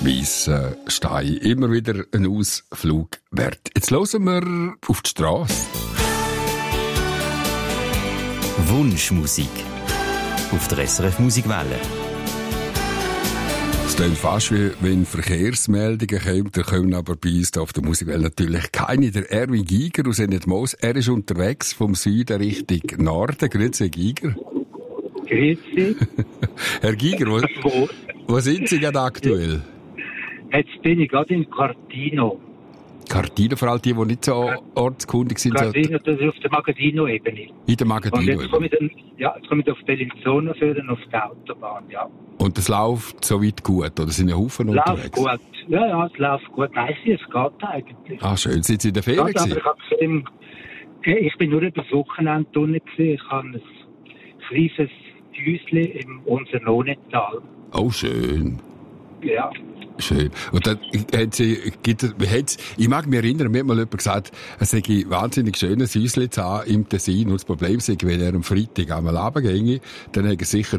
Weissenstein. Immer wieder ein Ausflug wert. Jetzt hören wir auf die Strasse. Wunschmusik auf der SRF Musikwelle. Es klingt fast wie wenn Verkehrsmeldungen kommen, da kommen aber bei uns auf der Musikwelle natürlich keine. Der Erwin Giger aus Enetmoos, er ist unterwegs vom Süden Richtung Norden. Grüezi, Herr Giger. Grüezi. Herr Giger, wo sind Sie gerade aktuell? Jetzt bin ich gerade in Cartino. Cartino, vor allem die nicht so ortskundig sind. Cartino, das ist auf der Magadino-Ebene. In der Magadino-Ebene. Und jetzt komme ich auf Bellinzona führen, auf der Autobahn, ja. Und das läuft soweit gut, oder sind ja Haufen unterwegs? Läuft gut. Ja, es läuft gut. Weiss ich, es geht eigentlich. Ah, schön. Sind Sie in der Ferien gewesen? Ich bin nur über das Wochenende unten gewesen. Ich habe ein kleines Häuschen im Unser-Lohnental. Oh, schön. Ja. Schön. Und dann ich mag mich erinnern, mir hat mal jemand gesagt, es sei wahnsinnig schönes Häuschen im Tessin. Nur das Problem sei, wenn er am Freitag einmal runterginge, dann hätte er sicher